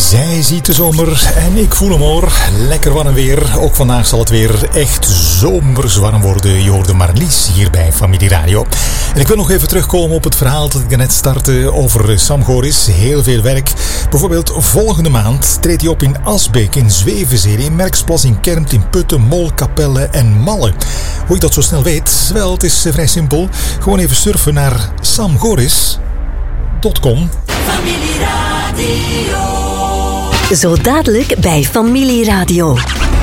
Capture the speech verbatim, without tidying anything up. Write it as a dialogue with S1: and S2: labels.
S1: Zij ziet de zomer en ik voel hem hoor. Lekker warm weer. Ook vandaag zal het weer echt zomers warm worden. Je hoorde Marlies hier bij Familie Radio. En ik wil nog even terugkomen op het verhaal dat ik net startte over Sam Goris. Heel veel werk. Bijvoorbeeld volgende maand treedt hij op in Asbeek, in Zwevenzeel, in Merksplas, in Kermt, in Putten, Mol, Capelle en Malle. Hoe ik dat zo snel weet? Wel, het is vrij simpel. Gewoon even surfen naar sam goris punt com.
S2: Familie Radio. Zo dadelijk bij Familie Radio.